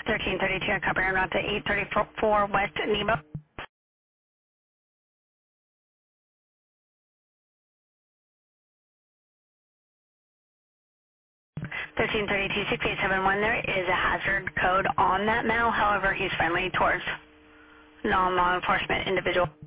1332 covering route to 834 West Nebo. 1332-6871, there is a hazard code on that now. However, he's friendly towards non-law enforcement individual.